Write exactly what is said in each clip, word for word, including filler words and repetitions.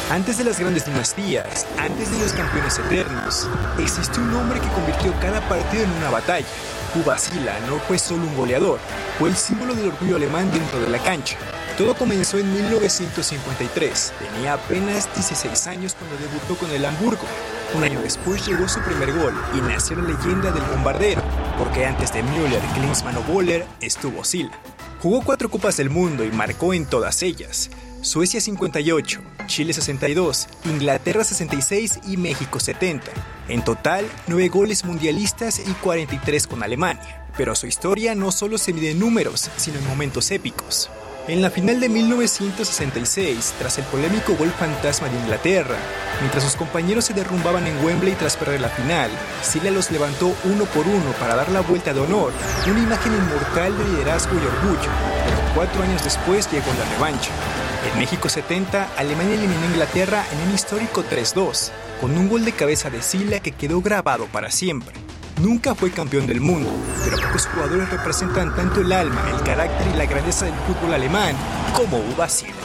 Antes de las grandes dinastías, antes de los campeones eternos, existió un hombre que convirtió cada partido en una batalla. Uwe Seeler no fue solo un goleador, fue el símbolo del orgullo alemán dentro de la cancha. Todo comenzó en mil novecientos cincuenta y tres. Tenía apenas dieciséis años cuando debutó con el Hamburgo. Un año después llegó su primer gol y nació la leyenda del bombardero, porque antes de Müller, Klinsmann o Böhler estuvo Seeler. Jugó cuatro Copas del Mundo y marcó en todas ellas. Suecia cincuenta y ocho, Chile sesenta y dos, Inglaterra sesenta y seis y México setenta. En total, nueve goles mundialistas y cuarenta y tres con Alemania. Pero su historia no solo se mide en números, sino en momentos épicos. En la final de mil novecientos sesenta y seis, tras el polémico gol fantasma de Inglaterra, mientras sus compañeros se derrumbaban en Wembley tras perder la final, Seeler los levantó uno por uno para dar la vuelta de honor, una imagen inmortal de liderazgo y orgullo. Pero cuatro años después llegó la revancha. En México setenta, Alemania eliminó a Inglaterra en un histórico tres dos, con un gol de cabeza de Seeler que quedó grabado para siempre. Nunca fue campeón del mundo, pero pocos jugadores representan tanto el alma, el carácter y la grandeza del fútbol alemán como Uwe Seeler.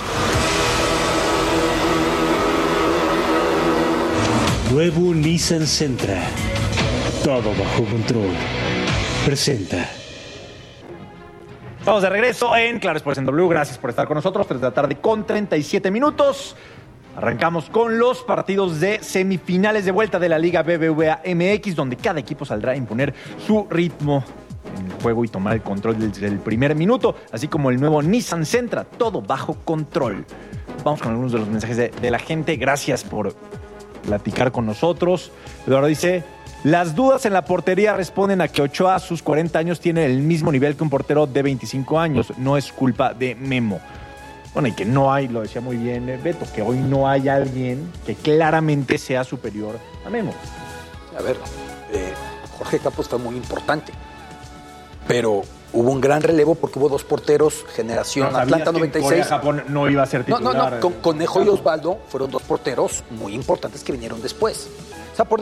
Nuevo Nissan Sentra. Todo bajo control. Presenta. Estamos de regreso en Claro Sports en W. Gracias por estar con nosotros. tres de la tarde con treinta y siete minutos. Arrancamos con los partidos de semifinales de vuelta de la Liga B B V A M X, donde cada equipo saldrá a imponer su ritmo en el juego y tomar el control desde el primer minuto, así como el nuevo Nissan Sentra, todo bajo control. Vamos con algunos de los mensajes de, de la gente. Gracias por platicar con nosotros. Eduardo dice: las dudas en la portería responden a que Ochoa a sus cuarenta años tiene el mismo nivel que un portero de veinticinco años. No es culpa de Memo. Bueno, y que no hay, lo decía muy bien Beto, que hoy no hay alguien que claramente sea superior a Memo. A ver, eh, Jorge Campos fue muy importante, pero hubo un gran relevo porque hubo dos porteros, generación no, Atlanta noventa y seis. Corea-Japón no iba a ser titular. No, no, no, con, Conejo y Osvaldo fueron dos porteros muy importantes que vinieron después. O sea, por